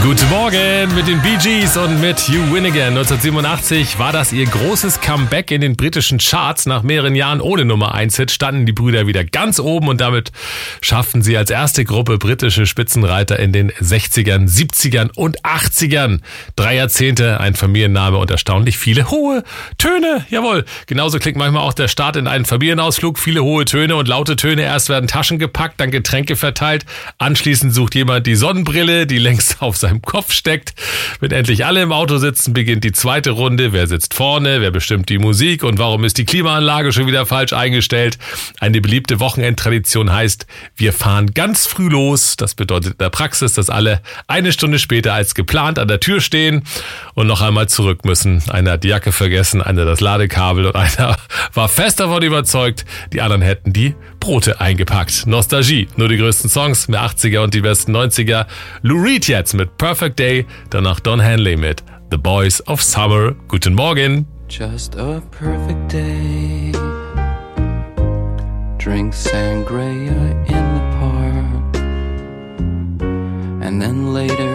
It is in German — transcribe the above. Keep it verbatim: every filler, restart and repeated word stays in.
Guten Morgen mit den Bee Gees und mit You Win Again. neunzehnhundertsiebenundachtzig war das ihr großes Comeback in den britischen Charts. Nach mehreren Jahren ohne Nummer eins Hit standen die Brüder wieder ganz oben und damit schafften sie als erste Gruppe britische Spitzenreiter in den sechzigern, siebzigern und achtzigern. Drei Jahrzehnte, ein Familienname und erstaunlich viele hohe Töne. Jawohl, genauso klingt manchmal auch der Start in einen Familienausflug. Viele hohe Töne und laute Töne. Erst werden Taschen gepackt, dann Getränke verteilt. Anschließend sucht jemand die Sonnenbrille, die längst auf seinem Kopf steckt. Wenn endlich alle im Auto sitzen, beginnt die zweite Runde. Wer sitzt vorne? Wer bestimmt die Musik? Und warum ist die Klimaanlage schon wieder falsch eingestellt? Eine beliebte Wochenendtradition heißt, wir fahren ganz früh los. Das bedeutet in der Praxis, dass alle eine Stunde später als geplant an der Tür stehen und noch einmal zurück müssen. Einer hat die Jacke vergessen, einer das Ladekabel und einer war fest davon überzeugt, die anderen hätten die Brote eingepackt. Nostalgie, nur die größten Songs der achtziger und die besten neunziger. Lou Reed jetzt mit Perfect Day, danach Don Henley mit The Boys of Summer. Guten Morgen. Just a perfect day. Drink sangria in the park. And then later